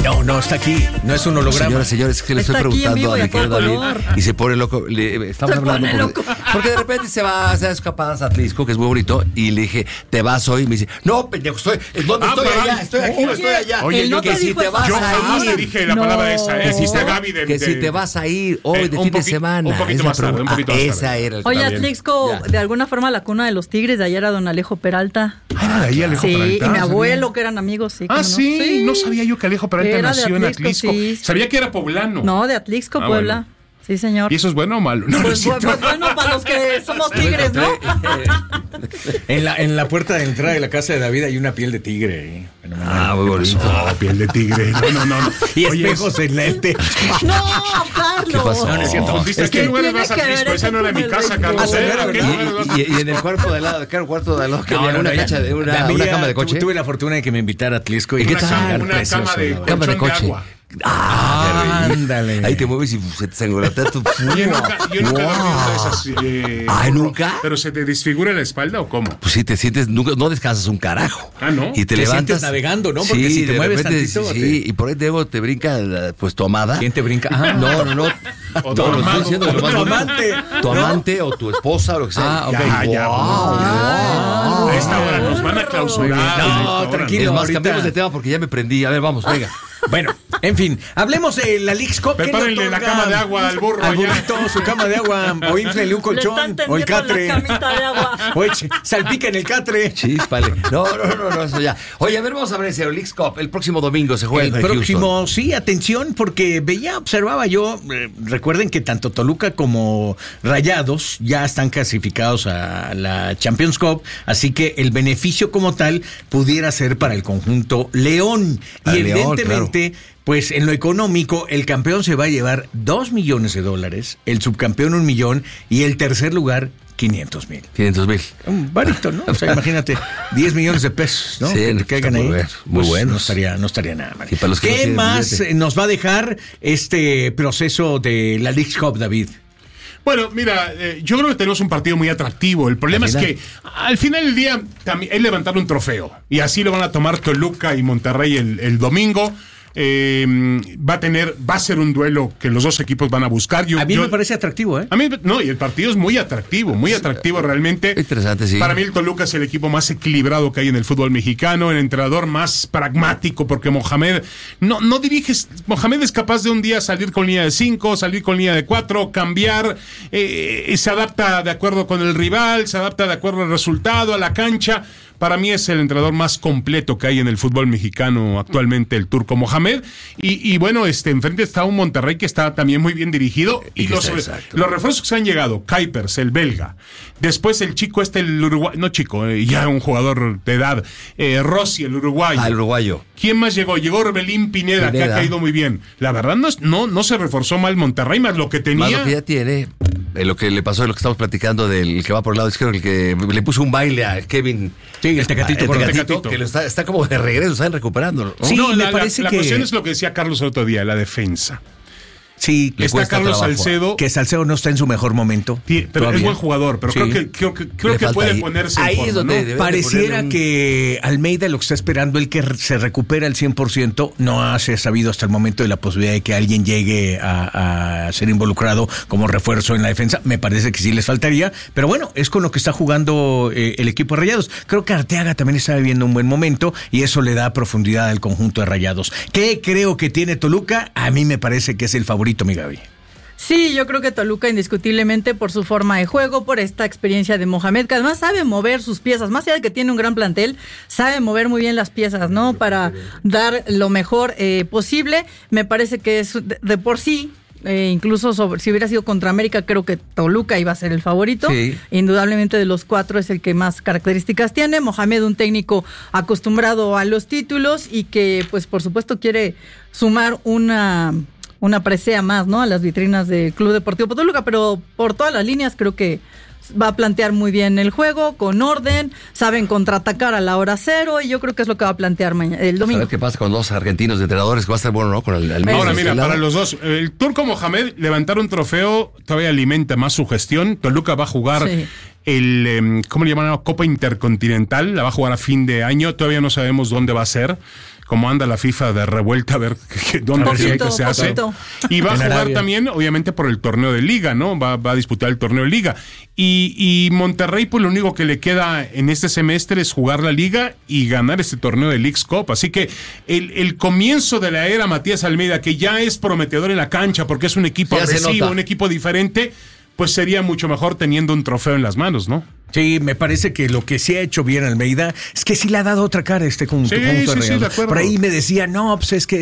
No, está aquí. No es un holograma. Señores, es que le estoy preguntando a mi querido David y se pone loco. Estamos hablando porque de repente se va a escapadas a Atlisco, que es muy bonito, y le dije, ¿te vas hoy? Y me dice, no, pendejo, ¿dónde estoy allá? Estoy aquí, no estoy allá. Oye, que si te vas a ir. Yo dije la palabra esa, hiciste a Gaby que si te vas a ir hoy de fin de semana. Un poquito más tarde, esa era el Oye, Atlixco, de alguna forma la cuna de los Tigres, de ayer era don Alejo Peralta. Era de ahí Alejo Peralta. Sí, y mi abuelo, que eran amigos, sí. Sí, no sabía yo que Alejo Peralta nació en Atlixco. Sí. Sabía que era poblano. No, de Atlixco, Puebla. Bueno. Sí, señor. ¿Y eso es bueno o malo? No, pues bueno para los que somos tigres, ¿no? En la puerta de entrada de la casa de David hay una piel de tigre. Muy bonito. Piel de tigre. No. Y espejos en el techo. No, Carlos. ¿Qué pasó? No es cierto. ¿A qué lugar vas a Atlixco? Esa no era mi casa, Carlos. Y en el cuarto de al lado, que había una cama de coche. Tuve la fortuna de que me invitara a Atlixco. ¿Y qué tal? Una cama de coche. Ándale. Ahí te mueves y se te sangolotea tu Yo nunca he dormido esas. ¿Nunca? ¿Pero se te desfigura la espalda o cómo? Pues sí, te sientes, no descansas un carajo. ¿No? Y te levantas navegando, ¿no? Porque si te mueves tantito. Sí, y por ahí te brinca, pues, tu amada. ¿Quién te brinca? No. O tu amante o tu esposa o lo que sea. Ya. A esta hora nos van a clausurar. No, tranquilo. Es más, cambiamos de tema porque ya me prendí. A ver, vamos, venga. Bueno, en fin, hablemos de la Leagues Cup. Prepárenle la cama de agua al burro. Al burrito, su cama de agua. O inflenle un colchón. O el catre. La camita de agua. Oye, salpica en el catre. Chíspale. No, eso ya. Oye, a ver, vamos a ver ese Leagues Cup. El próximo domingo se juega el próximo, Houston. Sí, atención, porque observaba yo. Recuerden que tanto Toluca como Rayados ya están clasificados a la Champions Cup. Así que el beneficio como tal pudiera ser para el conjunto León. Y evidentemente, pues en lo económico, el campeón se va a llevar $2 millones, el subcampeón $1 millón y el tercer lugar $500,000. 500,000. Un varito, ¿no? O sea, imagínate, 10 millones de pesos, ¿no? Sí, que caigan ahí. Muy bueno. No estaría nada mal. ¿Qué más nos va a dejar este proceso de la Leagues Cup, David? Bueno, mira, yo creo que tenemos un partido muy atractivo. El problema es que al final del día es levantar un trofeo. Y así lo van a tomar Toluca y Monterrey el domingo. Va a ser un duelo que los dos equipos van a buscar. A mí me parece atractivo, ¿eh? A mí, no, y el partido es muy atractivo realmente. Interesante, sí. Para mí el Toluca es el equipo más equilibrado que hay en el fútbol mexicano, el entrenador más pragmático, porque Mohamed no diriges. Mohamed es capaz de un día salir con línea de 5, salir con línea de 4, cambiar, se adapta de acuerdo con el rival, se adapta de acuerdo al resultado, a la cancha. Para mí es el entrenador más completo que hay en el fútbol mexicano actualmente, el turco Mohamed. Y bueno, enfrente está un Monterrey que está también muy bien dirigido. Y los refuerzos que se han llegado, Kuipers, el belga. Después el chico el uruguayo, no chico, ya un jugador de edad, Rossi, el uruguayo. El uruguayo. ¿Quién más llegó? Llegó Orbelín Pineda, que ha caído muy bien. La verdad no se reforzó mal Monterrey, más lo que tenía. Más lo que ya tiene. Lo que le pasó de lo que estamos platicando del que va por el lado izquierdo, el que le puso un baile a Kevin. Sí, el Tecatito. Que está como de regreso, están recuperando, ¿no? Sí, me parece la cuestión es lo que decía Carlos el otro día, la defensa. Sí, está Carlos Salcedo. Que Salcedo no está en su mejor momento. Sí, pero todavía es buen jugador, pero sí. creo que puede ponerse ahí en forma, es donde ¿no? Pareciera que Almeida lo que está esperando, el que se recupera al 100%, no se ha sabido hasta el momento de la posibilidad de que alguien llegue a ser involucrado como refuerzo en la defensa. Me parece que sí les faltaría, pero bueno, es con lo que está jugando el equipo de Rayados. Creo que Arteaga también está viviendo un buen momento y eso le da profundidad al conjunto de Rayados. ¿Qué creo que tiene Toluca? A mí me parece que es el favorito, mi Gaby. Sí, yo creo que Toluca indiscutiblemente por su forma de juego, por esta experiencia de Mohamed, que además sabe mover sus piezas, más allá de que tiene un gran plantel, sabe mover muy bien las piezas, ¿no? Para dar lo mejor posible. Me parece que es de por sí, incluso si hubiera sido contra América, creo que Toluca iba a ser el favorito. Sí. Indudablemente de los 4 es el que más características tiene. Mohamed, un técnico acostumbrado a los títulos y que, pues, por supuesto quiere sumar una presea más, ¿no? A las vitrinas del Club Deportivo Toluca, pero por todas las líneas creo que va a plantear muy bien el juego, con orden, saben contraatacar a la hora cero, y yo creo que es lo que va a plantear el domingo. A ver qué pasa con dos argentinos de entrenadores, que va a estar bueno, ¿no? Con el Ahora, mira, para los dos, el turco Mohamed, levantar un trofeo todavía alimenta más su gestión. Toluca va a jugar ¿cómo le llaman? Copa Intercontinental, la va a jugar a fin de año, todavía no sabemos dónde va a ser. cómo anda la FIFA de revuelta, a ver dónde se hace. Y va a jugar también, obviamente, por el torneo de Liga, ¿no? Va a disputar el torneo de Liga. Y Monterrey, pues lo único que le queda en este semestre es jugar la Liga y ganar este torneo de Leagues Cup. Así que el comienzo de la era Matías Almeida, que ya es prometedor en la cancha porque es un equipo agresivo, un equipo diferente, pues sería mucho mejor teniendo un trofeo en las manos, ¿no? Sí, me parece que lo que sí ha hecho bien Almeida es que sí le ha dado otra cara a este conjunto. Sí, de acuerdo. Por ahí me decía, no, pues es que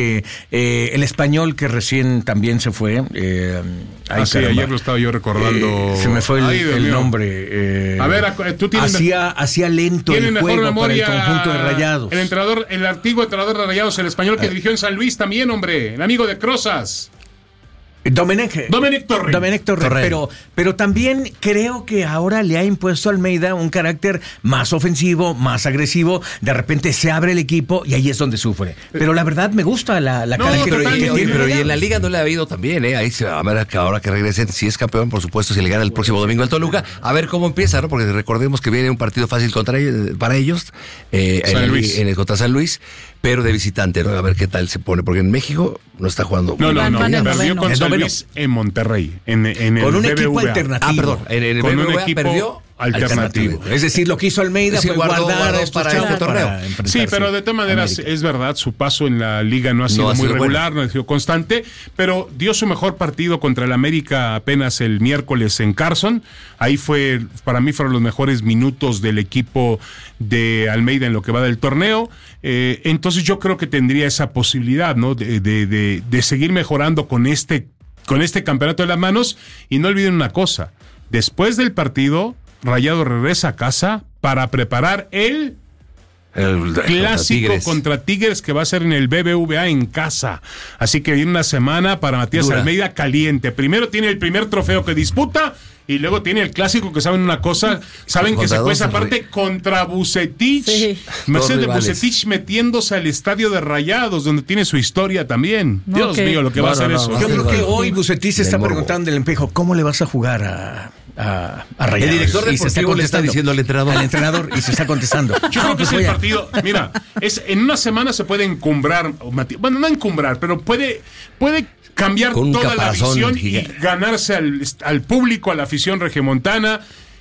el español que recién también se fue. Ayer lo estaba yo recordando. Se me fue el nombre. A ver, tú tienes... Hacía lento el juego para el conjunto de Rayados. El antiguo entrenador de Rayados, el español que dirigió en San Luis también, hombre. El amigo de Crozas. Domenech Torrent. Pero también creo que ahora le ha impuesto a Almeida un carácter más ofensivo, más agresivo. De repente se abre el equipo y ahí es donde sufre. Pero la verdad me gusta la carácter que tiene. Pero y en la Liga no le ha habido también, ¿eh? Ahí se va a ver que ahora que regresen, si es campeón, por supuesto, si le gana el próximo domingo al Toluca, a ver cómo empieza, ¿no? Porque recordemos que viene un partido fácil para ellos contra San Luis, pero de visitante, ¿no? A ver qué tal se pone, porque en México no está jugando. No, perdió con San Luis en Monterrey, en el con un BBVA. equipo alternativo. En el BBVA perdió alternativo. Es decir, lo que hizo Almeida fue guardar para este torneo. Sí, pero de todas maneras, es verdad, su paso en la Liga no ha sido muy regular, no ha sido constante, pero dio su mejor partido contra el América apenas el miércoles en Carson. Ahí para mí fueron los mejores minutos del equipo de Almeida en lo que va del torneo. Entonces yo creo que tendría esa posibilidad, ¿no? De seguir mejorando con este campeonato de las manos. Y no olviden una cosa, después del partido, Rayado regresa a casa para preparar el clásico contra Tigres que va a ser en el BBVA en casa. Así que viene una semana para Matías Almeida caliente. Primero tiene el primer trofeo que disputa y luego tiene el clásico que saben una cosa, saben que se cuesta aparte contra Vucetich. Sí. Mercedes de Vucetich metiéndose al estadio de Rayados, donde tiene su historia también. Dios mío, lo que va a hacer eso. Yo creo que hoy Vucetich se está preguntando del espejo, ¿cómo le vas a jugar a Rayados? El director deportivo le está diciendo al entrenador y se está contestando. Yo creo que es el partido. Mira, en una semana se puede encumbrar, bueno, no encumbrar, pero puede cambiar toda la visión y ganarse al público, a la afición regiomontana.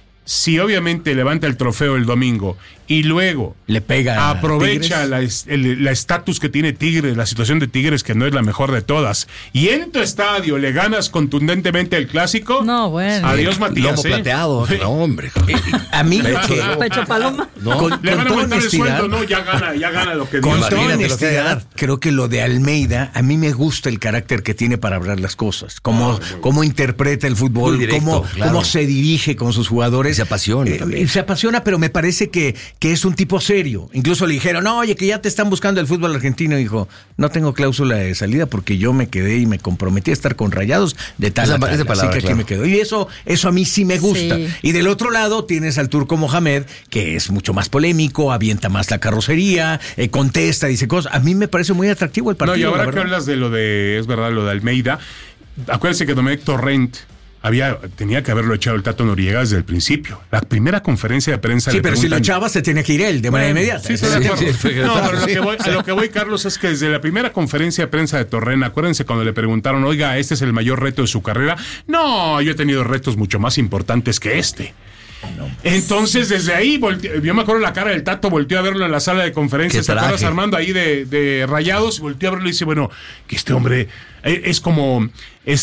Si obviamente levanta el trofeo el domingo y luego le pega, aprovecha la estatus que tiene Tigres, la situación de Tigres que no es la mejor de todas, y en tu estadio le ganas contundentemente el clásico. No, bueno. Adiós, Matías. Lomo plateado. No, hombre. A mí Pecho paloma. Le van a aumentar el sueldo, no, ya gana lo que con Dios. toda honestidad, creo que lo de Almeida, a mí me gusta el carácter que tiene para hablar las cosas, cómo interpreta el fútbol, directo, cómo se dirige con sus jugadores. Se apasiona también. Se apasiona, pero me parece que es un tipo serio. Incluso le dijeron, no, oye, que ya te están buscando el fútbol argentino. Y dijo, no tengo cláusula de salida porque yo me quedé y me comprometí a estar con Rayados de tal a tal. Así que aquí me quedo. Y eso a mí sí me gusta. Sí. Y del otro lado tienes al turco Mohamed, que es mucho más polémico, avienta más la carrocería, contesta, dice cosas. A mí me parece muy atractivo el partido. No, y ahora que hablas de lo de Almeida, acuérdense que Domenech Torrent tenía que haberlo echado el Tato Noriega desde el principio. La primera conferencia de prensa. Sí, pero si lo echaba se tenía que ir él de manera inmediata. Sí, no, pero a lo que voy, Carlos, es que desde la primera conferencia de prensa de Torrent, acuérdense cuando le preguntaron, oiga, ¿este es el mayor reto de su carrera? No, yo he tenido retos mucho más importantes que este. No. Entonces desde ahí yo me acuerdo la cara del Tato, volteó a verlo en la sala de conferencias, ¿te acuerdas, Armando? Ahí de Rayados, volteó a verlo y dice, bueno, que este hombre es como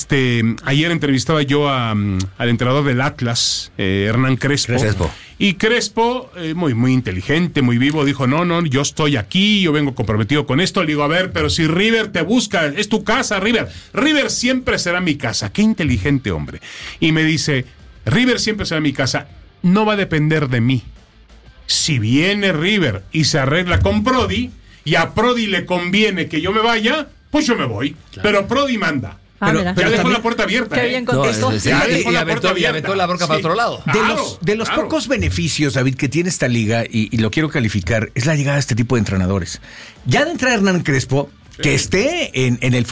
ayer entrevistaba yo al entrenador del Atlas, Hernán Crespo. Y Crespo, muy, muy inteligente, muy vivo, dijo, no, yo estoy aquí, yo vengo comprometido con esto. Le digo, a ver, pero si River te busca, es tu casa, River siempre será mi casa. Qué inteligente hombre. Y me dice, River siempre será mi casa. No va a depender de mí. Si viene River y se arregla con Prodi, y a Prodi le conviene que yo me vaya, pues yo me voy. Claro. Pero Prodi manda. Pero ya dejó la puerta abierta. Qué bien contestó. Ya dejó la puerta abierta. Y aventó la bronca para otro lado. De los pocos beneficios, David, que tiene esta liga, y lo quiero calificar, es la llegada de este tipo de entrenadores. Ya de entrar Hernán Crespo, que esté en el